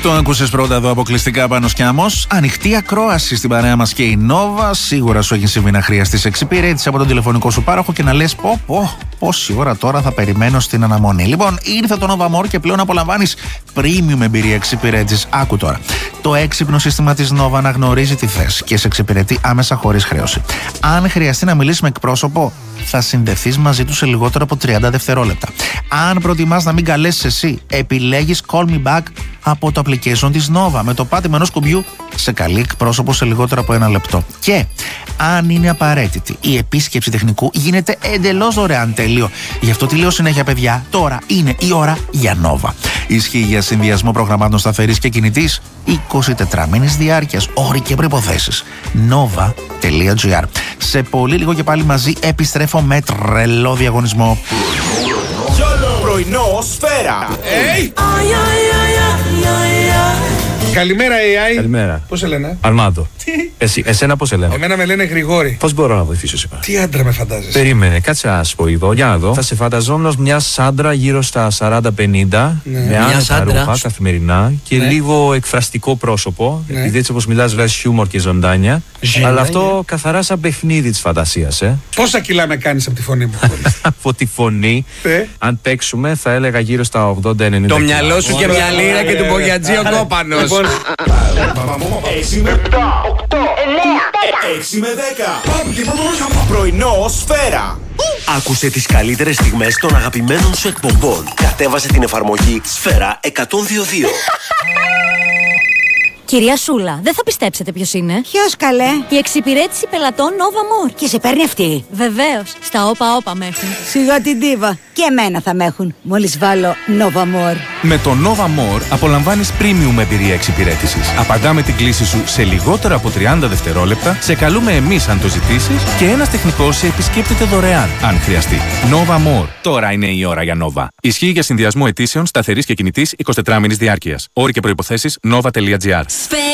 Το άκουσες πρώτα εδώ αποκλειστικά πάνω Σκιάμος. Ανοιχτή ακρόαση στην παρέα μας και η Νόβα. Σίγουρα σου έχει συμβεί να χρειαστείς εξυπηρέτηση από τον τηλεφωνικό σου πάροχο και να λες πόση ώρα τώρα θα περιμένω στην αναμονή. Λοιπόν, ήρθε το Nova More και πλέον απολαμβάνεις premium εμπειρία εξυπηρέτησης. Άκου τώρα. Το έξυπνο σύστημα της Nova αναγνωρίζει τι θες και σε εξυπηρετεί άμεσα χωρίς χρέωση. Αν χρειαστεί να μιλήσεις με εκπρόσωπο, θα συνδεθείς μαζί του σε λιγότερο από 30 δευτερόλεπτα. Αν προτιμάς να μην καλέσεις εσύ, επιλέγεις Call Me Back από το application της Nova. Με το πάτημα ενός κουμπιού σε καλεί εκπρόσωπο σε λιγότερο από 1 λεπτό. Και αν είναι απαραίτητη, η επίσκεψη τεχνικού γίνεται εντελώς δωρεάν. Τέλειο. Γι' αυτό τη λέω συνέχεια, παιδιά, τώρα είναι η ώρα για Nova. Ισχύει για συνδυασμό προγραμμάτων σταθερής και κινητής 24 μήνες διάρκειας, όροι και προϋποθέσεις. Nova.gr. Σε πολύ λίγο και πάλι μαζί επιστρέφω με τρελό διαγωνισμό. Πρωινό Σφαίρα. Καλημέρα, AI. Καλημέρα. Πώς σε λένε? Αρμάντο. Εσένα πώς σε λένε? Εμένα με λένε Γρηγόρη. Πώς μπορώ να βοηθήσω σήμερα? Τι άντρα με φαντάζεσαι? Περίμενε, κάτσε να σου πω εδώ. Για να δω. Θα σε φανταζόμουν ως μια άντρα γύρω στα 40-50, με άνετα ρούχα καθημερινά και λίγο εκφραστικό πρόσωπο. Επειδή έτσι όπως μιλάς βγάζεις χιούμορ και ζωντάνια. Αλλά αυτό καθαρά σαν παιχνίδι της φαντασίας, Πόσα κιλά με κάνεις από τη φωνή μου? Από τη φωνή, αν παίξουμε, θα έλεγα γύρω στα 80-90. Το μυαλό σου και μια λίρα και του Μπογιατζή ο κόπανος. 6 με 7, 8, 9, 6 με 10. Πρωινό Σφαίρα. Άκουσε τις καλύτερες στιγμές των αγαπημένων σου εκπομπών. Κατέβασε την εφαρμογή Σφαίρα 102.2. Κυρία Σούλα, δεν θα πιστέψετε ποιος είναι. Ποιος, καλέ? Η εξυπηρέτηση πελατών Nova More. Και σε παίρνει αυτή? Βεβαίως, στα όπα με έχουν. Σιγά την ντίβα. Και εμένα θα με έχουν, μόλις βάλω Nova More. Με το Nova More απολαμβάνεις premium εμπειρία εξυπηρέτησης. Απαντάμε την κλήση σου σε λιγότερο από 30 δευτερόλεπτα, σε καλούμε εμείς αν το ζητήσεις και ένας τεχνικός σε επισκέπτεται δωρεάν, αν χρειαστεί. Nova More. Τώρα είναι η ώρα για Nova. Ισχύει για συνδυασμό αιτήσεων σταθερής και κινητής 24 μήνες διάρκειας. Όροι και προϋποθέσεις Nova.gr.